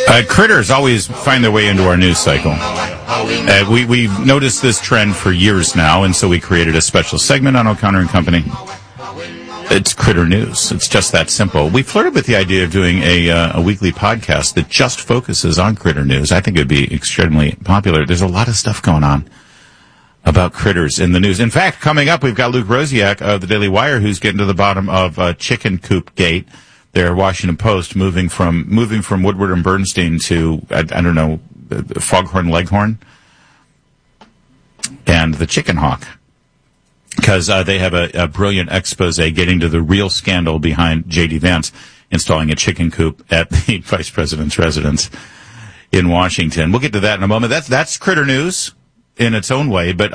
Critters always find their way into our news cycle. We've noticed this trend for years now, and so we created a special segment on O'Connor and Company. It's Critter News. It's just that simple. We flirted with the idea of doing a weekly podcast that just focuses on Critter News. I think it would be extremely popular. There's a lot of stuff going on about critters in the news. In fact, coming up, we've got Luke Rosiak of the Daily Wire, who's getting to the bottom of Chicken Coop Gate. Their Washington Post moving from Woodward and Bernstein to I don't know, Foghorn Leghorn and the Chicken Hawk, because they have a brilliant expose getting to the real scandal behind J.D. Vance installing a chicken coop at the vice president's residence in Washington. We'll get to that in a moment. That's Critter News in its own way, but